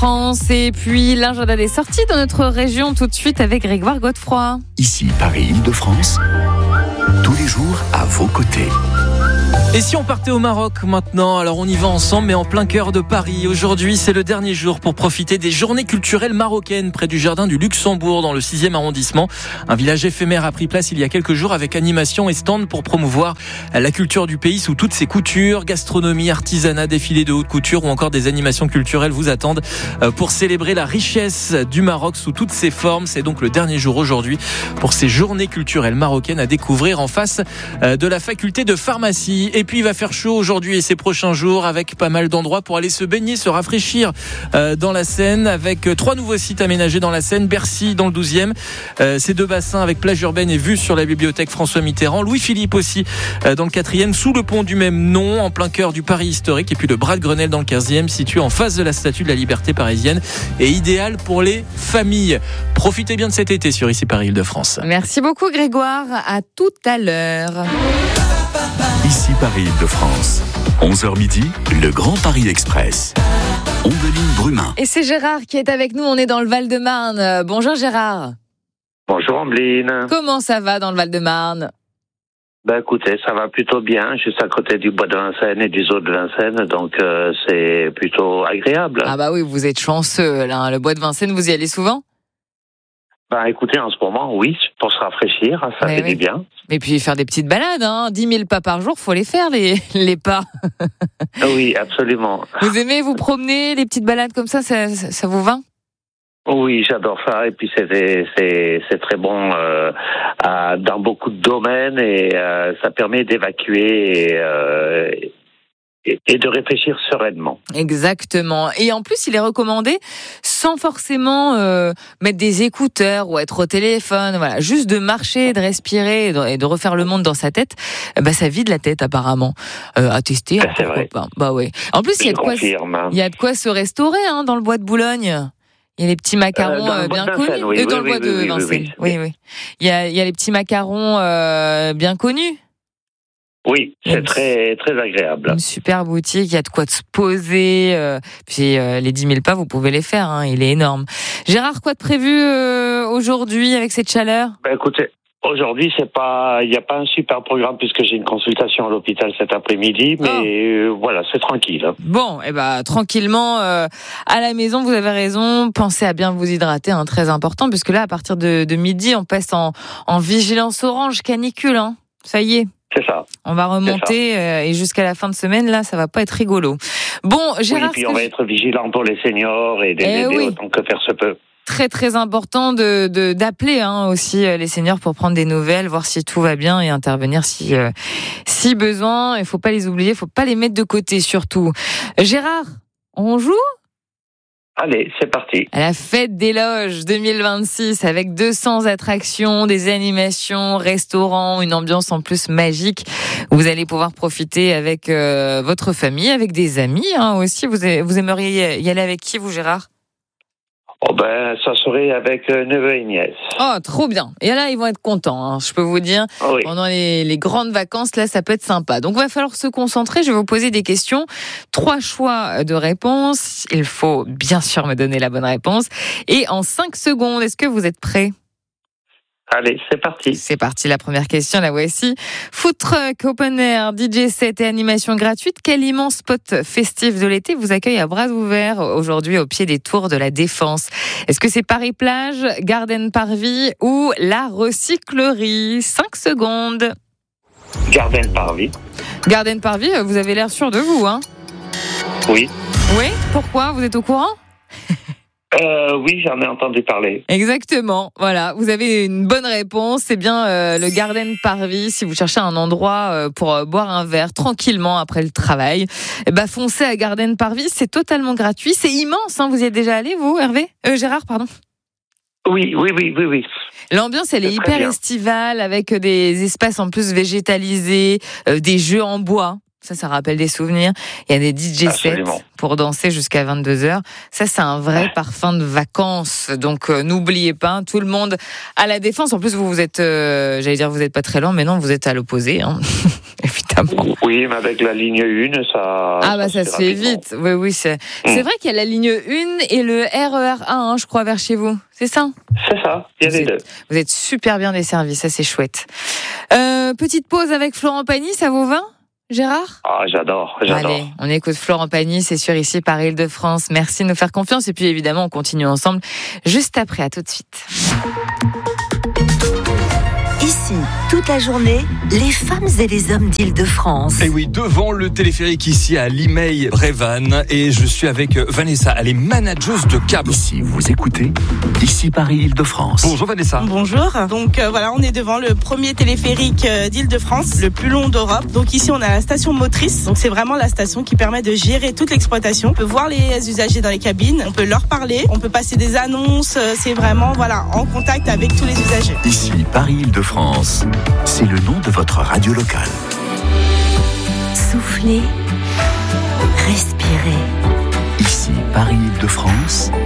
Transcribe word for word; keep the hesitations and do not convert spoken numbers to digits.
Île-de-France. Et puis l'agenda des sorties dans notre région tout de suite avec Grégoire Godefroy. Ici Paris Île-de-France, tous les jours à vos côtés. Et si on partait au Maroc maintenant? Alors on y va ensemble, mais en plein cœur de Paris. Aujourd'hui, c'est le dernier jour pour profiter des journées culturelles marocaines près du jardin du Luxembourg dans le sixième arrondissement. Un village éphémère a pris place il y a quelques jours avec animation et stand pour promouvoir la culture du pays sous toutes ses coutures. Gastronomie, artisanat, défilés de haute couture ou encore des animations culturelles vous attendent pour célébrer la richesse du Maroc sous toutes ses formes. C'est donc le dernier jour aujourd'hui pour ces journées culturelles marocaines à découvrir en face de la faculté de pharmacie. Et puis il va faire chaud aujourd'hui et ces prochains jours avec pas mal d'endroits pour aller se baigner, se rafraîchir euh, dans la Seine avec trois nouveaux sites aménagés dans la Seine. Bercy dans le douzième, euh, ces deux bassins avec plage urbaine et vue sur la bibliothèque François Mitterrand. Louis-Philippe aussi euh, dans le quatrième, sous le pont du même nom, en plein cœur du Paris historique. Et puis le Bras de Grenelle dans le quinzième, situé en face de la Statue de la Liberté parisienne et idéal pour les familles. Profitez bien de cet été sur Ici Paris Île-de-France. Merci beaucoup Grégoire, à tout à l'heure. Ici Paris Île-de-France, onze heures midi, le Grand Paris Express. Ombeline Brumin. Et c'est Gérard qui est avec nous, on est dans le Val-de-Marne. Bonjour Gérard. Bonjour Ombeline. Comment ça va dans le Val-de-Marne? Ben écoutez, ça va plutôt bien, juste à côté du bois de Vincennes et du zoo de Vincennes, donc euh, c'est plutôt agréable. Ah bah oui, vous êtes chanceux là, le bois de Vincennes, vous y allez souvent? Ben écoutez, en ce moment, oui, pour se rafraîchir, ça Mais fait oui. du bien. Et puis faire des petites balades, hein. dix mille pas par jour, faut les faire les, les pas. Oui, absolument. Vous aimez vous promener, les petites balades comme ça, ça, ça, ça vous va? Oui, j'adore ça, et puis c'est, c'est, c'est très bon euh, à, dans beaucoup de domaines, et euh, ça permet d'évacuer et... Euh, Et, et de réfléchir sereinement. Exactement. Et en plus, il est recommandé sans forcément euh, mettre des écouteurs ou être au téléphone. Voilà, juste de marcher, de respirer et de, et de refaire le monde dans sa tête. Bah, ça vide la tête apparemment. Euh, à tester. Ben, c'est vrai. Pas. Bah ouais. En plus, il y a de quoi. Il y a de quoi se restaurer hein, dans le bois de Boulogne. Il y a les petits macarons euh, euh, bien connus. connus. Oui, et dans oui, le bois oui, de oui, Vincennes. Oui, oui, oui, oui. Il y a, il y a les petits macarons euh, bien connus. Oui, c'est une, très très agréable. Une super boutique, il y a de quoi se poser. Euh, puis euh, les dix mille pas, vous pouvez les faire, hein, il est énorme. Gérard, quoi de prévu euh, aujourd'hui avec cette chaleur? Ben écoutez, aujourd'hui c'est pas, il n'y a pas un super programme puisque j'ai une consultation à l'hôpital cet après-midi, mais oh. euh, voilà, c'est tranquille. Bon, et eh ben tranquillement euh, à la maison, vous avez raison. Pensez à bien vous hydrater, hein, très important, puisque là à partir de, de midi, on passe en, en vigilance orange canicule. Hein. Ça y est. C'est ça. On va remonter euh, et jusqu'à la fin de semaine, là, ça va pas être rigolo. Bon, Gérard... Oui, puis on va je... être vigilant pour les seniors et les eh aider oui. autant que faire se peut. Très, très important de, de, d'appeler hein, aussi les seniors pour prendre des nouvelles, voir si tout va bien et intervenir si, euh, si besoin. Il faut pas les oublier, il faut pas les mettre de côté surtout. Gérard, on joue ? Allez, c'est parti. À la fête des loges deux mille vingt-six avec deux cents attractions, des animations, restaurants, une ambiance en plus magique. Vous allez pouvoir profiter avec euh, votre famille, avec des amis hein, aussi. Vous, vous aimeriez y aller avec qui, vous, Gérard ? Oh ben, ça serait avec euh, neveu et nièce. Oh, trop bien. Et là, ils vont être contents, hein, je peux vous dire. Oh oui. Pendant les, les grandes vacances, là, ça peut être sympa. Donc, il va falloir se concentrer. Je vais vous poser des questions. Trois choix de réponse. Il faut bien sûr me donner la bonne réponse. Et en cinq secondes, est-ce que vous êtes prêts ? Allez, c'est parti. C'est parti, la première question, la voici. Food truck, open air, D J set et animation gratuite. Quel immense spot festif de l'été vous accueille à bras ouverts aujourd'hui au pied des tours de la Défense ? Est-ce que c'est Paris-Plage, Garden Parvis ou la recyclerie ? cinq secondes. Garden Parvis. Garden Parvis, vous avez l'air sûr de vous, hein ? Oui. Oui ? Pourquoi ? Vous êtes au courant ? Euh, oui, j'en ai entendu parler. Exactement, voilà, vous avez une bonne réponse, c'est bien euh, le Garden Parvis, si vous cherchez un endroit euh, pour euh, boire un verre tranquillement après le travail, eh ben, foncez à Garden Parvis, c'est totalement gratuit, c'est immense, hein, vous y êtes déjà allé vous, Hervé euh, Gérard, pardon. Oui, oui, oui, oui, oui. L'ambiance, elle est, c'est hyper bien. estivale, avec des espaces en plus végétalisés, euh, des jeux en bois. Ça, ça rappelle des souvenirs. Il y a des D J sets pour danser jusqu'à vingt-deux heures. Ça, c'est un vrai parfum de vacances. Donc, euh, n'oubliez pas, tout le monde à la Défense. En plus, vous, vous êtes, euh, j'allais dire, vous n'êtes pas très loin, mais non, vous êtes à l'opposé, hein. Évidemment. Oui, mais avec la ligne un, ça... Ah bah ça, ça se fait vite. Oui, oui, c'est, mmh. c'est vrai qu'il y a la ligne un et le R E R un, hein, je crois, vers chez vous. C'est ça ? C'est ça, il y a vous les êtes, deux. Vous êtes super bien desservis, ça c'est chouette. Euh, petite pause avec Florent Pagny, ça vous va ? Gérard ? Ah, j'adore, j'adore. Allez, on écoute Florent Pagny, c'est sûr, ici par Île-de-France. Merci de nous faire confiance. Et puis évidemment, on continue ensemble juste après. À tout de suite. Ici, toute la journée, les femmes et les hommes d'Île-de-France. Et oui, devant le téléphérique ici à Limeil-Brévannes. Et je suis avec Vanessa, elle est manageuse de câble. Si vous écoutez, ici Paris Île-de-France. Bonjour Vanessa. Bonjour. Donc euh, voilà, on est devant le premier téléphérique euh, d'Île-de-France, le plus long d'Europe. Donc ici, on a la station motrice. Donc c'est vraiment la station qui permet de gérer toute l'exploitation. On peut voir les usagers dans les cabines, on peut leur parler, on peut passer des annonces. Euh, c'est vraiment voilà en contact avec tous les usagers. Ici Paris Île-de-France. C'est le nom de votre radio locale. Soufflez, respirez. Ici Paris Île-de-France.